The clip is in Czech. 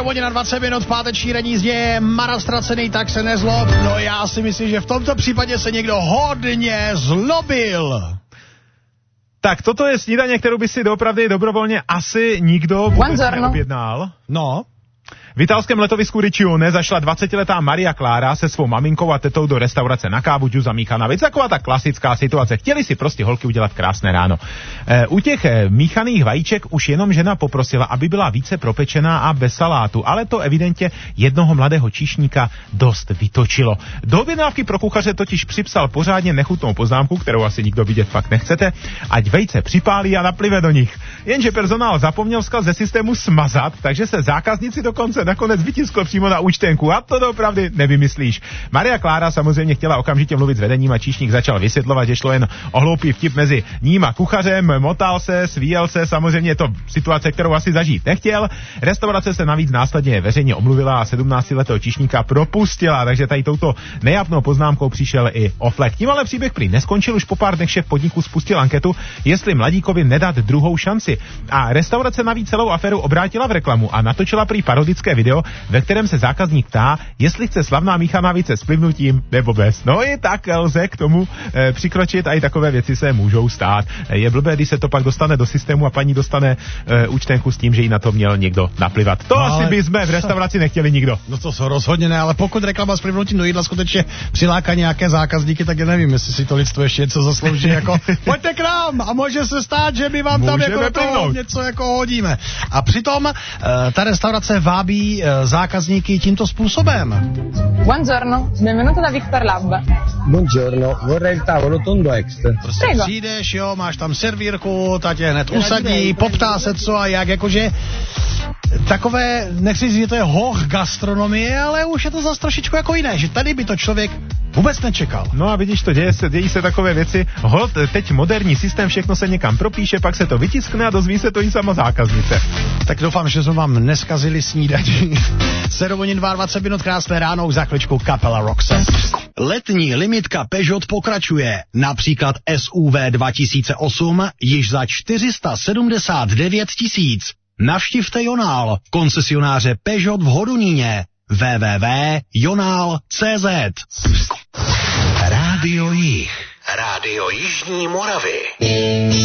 hodin na 20 minut, páteční ranní zděje, Mara ztracený, tak se nezlob. No já si myslím, že v tomto případě se někdo hodně zlobil. Tak toto je snídaně, kterou by si doopravdy dobrovolně asi nikdo vůbec neobjednal. No. V italském letovisku Riccione zašla 20letá Maria Clara se svou maminkou a tetou do restaurace na kávu, džus a míchaná věc. Taková ta klasická situace. Chtěli si prostě holky udělat krásné ráno. U těch míchaných vajíček už jenom žena poprosila, aby byla více propečená a bez salátu, ale to evidentně jednoho mladého číšníka dost vytočilo. Do objednávky pro kuchaře totiž připsal pořádně nechutnou poznámku, kterou asi nikdo vidět fakt nechcete, ať vejce připálí a naplive do nich. Jenže personál zapomněl vzkaz ze systému smazat, takže se zákazníci dokonce nakonec vytiskl přímo na účtenku a to doopravdy nevymyslíš. Maria Clara samozřejmě chtěla okamžitě mluvit s vedením a číšník začal vysvětlovat, že šlo jen o hloupý vtip mezi ním a kuchařem, motal se, svíjel se, samozřejmě je to situace, kterou asi zažít nechtěl. Restaurace se navíc následně veřejně omluvila a 17letého číšníka propustila, takže tady touto nejapnou poznámkou přišel i oflek. Tím ale příběh prý neskončil, už po pár dnech šéf podniku spustil anketu, jestli mladíkovi nedat druhou šanci. A restaurace navíc celou aféru obrátila v reklamu a natočila prý parodické video, ve kterém se zákazník ptá, jestli chce slavná míchaná více s plivnutím nebo bez. No i tak lze k tomu přikročit a i takové věci se můžou stát. Je blbé, když se to pak dostane do systému a paní dostane účtenku s tím, že jí na to měl někdo naplivat. To asi by jsme v restauraci nechtěli nikdo. No to jsou rozhodně ne, ale pokud reklama s plivnutím do jídla skutečně přiláká nějaké zákazníky, tak já nevím, jestli si to lidstvo ještě něco zaslouží, jako pojďte k nám a může se stát, že my vám tam jako něco jako hodíme. A přitom ta restaurace vábí zákazníky tímto způsobem. Buongiorno, benvenuto da Victor Lab. Buongiorno, vorrei il tavolo tondo extra. Prostě přijdeš, jo, máš tam servírku, ta tě hned usadí, poptá se co a jak, jakože takové, nechci říct, že to je hoch gastronomie, ale už je to zase trošičku jako jiné, že tady by to člověk vůbec nečekal. No a vidíš, to dějí se takové věci. Holt, teď moderní systém, všechno se někam propíše, pak se to vytiskne a dozví se to i sama zákaznice. Tak doufám, že jsme vám neskazili snídaní. 7 hodin 22 minut, krásné ráno, za chvíličku kapela Roxette. Letní limitka Peugeot pokračuje. Například SUV 2008 již za 479 000. Navštivte Jonál, koncesionáře Peugeot v Hodoníně. www.jonal.cz. Rádio Jih. Rádio Jižní Moravy.